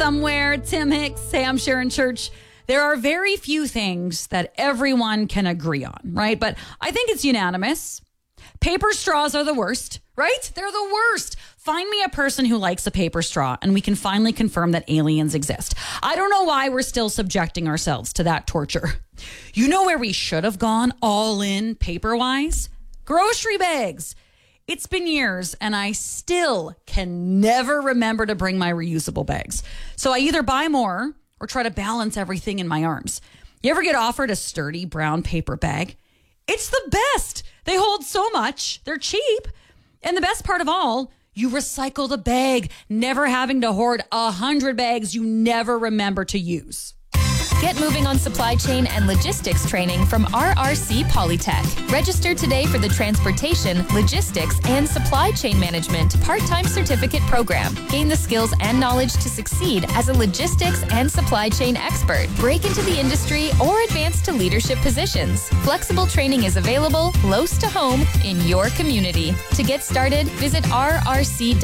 somewhere. Tim Hicks, hey, I'm Sharon Church. There are very few things that everyone can agree on, right? But I think it's unanimous. Paper straws are the worst, right? They're the worst. Find me a person who likes a paper straw and we can finally confirm that aliens exist. I don't know why we're still subjecting ourselves to that torture. You know where we should have gone all in paper-wise? Grocery bags. It's been years and I still can never remember to bring my reusable bags. So I either buy more or try to balance everything in my arms. You ever get offered a sturdy brown paper bag? It's the best. They hold so much. They're cheap. And the best part of all, you recycle the bag, never having to hoard 100 bags you never remember to use. Get moving on supply chain and logistics training from RRC Polytech. Register today for the Transportation, Logistics, and Supply Chain Management part-time certificate program. Gain the skills and knowledge to succeed as a logistics and supply chain expert. Break into the industry or advance to leadership positions. Flexible training is available close to home in your community. To get started, visit rrc.ca/TAD.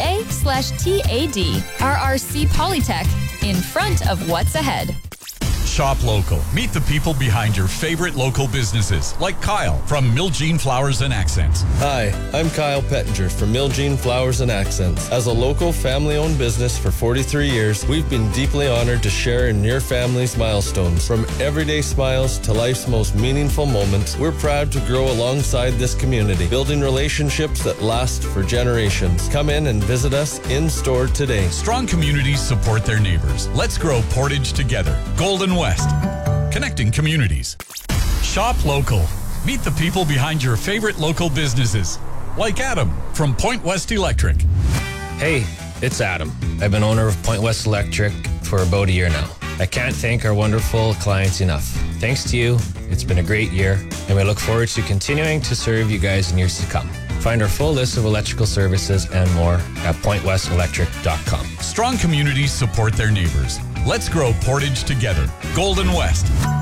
RRC Polytech, in front of what's ahead. Shop local. Meet the people behind your favorite local businesses, like Kyle from Miljean Flowers and Accents. Hi, I'm Kyle Pettinger from Miljean Flowers and Accents. As a local family-owned business for 43 years, we've been deeply honored to share in your family's milestones. From everyday smiles to life's most meaningful moments, we're proud to grow alongside this community, building relationships that last for generations. Come in and visit us in-store today. Strong communities support their neighbors. Let's grow Portage together. Golden West. Connecting communities. Shop local. Meet the people behind your favorite local businesses, like Adam from Point West Electric. Hey, it's Adam. I've been owner of Point West Electric for about a year now. I can't thank our wonderful clients enough. Thanks to you, it's been a great year, and we look forward to continuing to serve you guys in years to come. Find our full list of electrical services and more at pointwestelectric.com. Strong communities support their neighbors. Let's grow Portage together. Golden West.